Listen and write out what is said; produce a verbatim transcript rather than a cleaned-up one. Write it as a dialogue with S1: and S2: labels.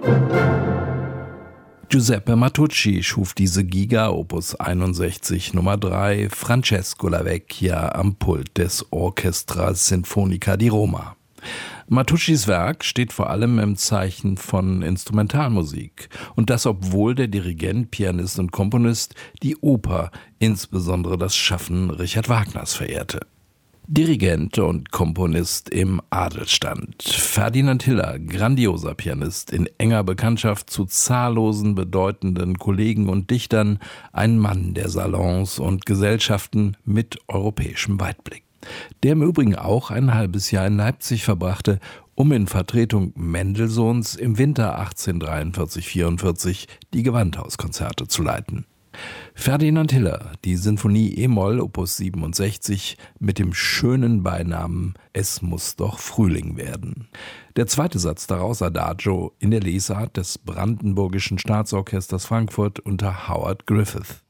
S1: Giuseppe Matucci schuf diese Giga Opus einundsechzig Nummer drei, Francesco Lavecchia am Pult des Orchestra Sinfonica di Roma. Matuccis Werk steht vor allem im Zeichen von Instrumentalmusik. Und das, obwohl der Dirigent, Pianist und Komponist die Oper, insbesondere das Schaffen Richard Wagners, verehrte. Dirigent und Komponist im Adelsstand. Ferdinand Hiller, grandioser Pianist, in enger Bekanntschaft zu zahllosen bedeutenden Kollegen und Dichtern, ein Mann der Salons und Gesellschaften mit europäischem Weitblick, der im Übrigen auch ein halbes Jahr in Leipzig verbrachte, um in Vertretung Mendelssohns im Winter achtzehnhundertdreiundvierzig vierundvierzig die Gewandhauskonzerte zu leiten. Ferdinand Hiller, die Sinfonie e-Moll Opus siebenundsechzig mit dem schönen Beinamen »Es muss doch Frühling werden«. Der zweite Satz daraus Adagio in der Lesart des Brandenburgischen Staatsorchesters Frankfurt unter Howard Griffith.